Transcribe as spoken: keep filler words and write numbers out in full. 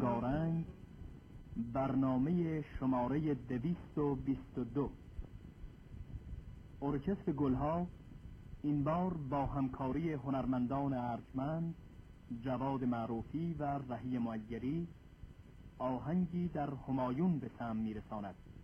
رنگارنگ، برنامه شماره دویست و بیست و دو. ارکستر گلها این بار با همکاری هنرمندان ارجمند جواد معروفی و رهی معیری آهنگی در همایون به سمع میرساند.